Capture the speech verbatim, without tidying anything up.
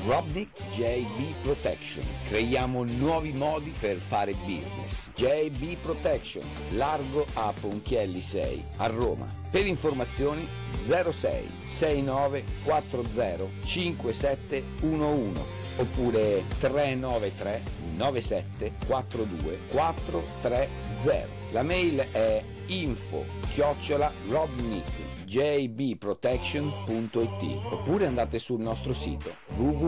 Robnik J B Protection. Creiamo nuovi modi per fare business. J B Protection, largo a Ponchielli sei a Roma. Per informazioni zero sei sei nove quattro zero cinque sette uno uno oppure tre nove tre nove sette quattro due quattro tre zero. La mail è info chiocciola robnik j b protection punto it oppure andate sul nostro sito w w w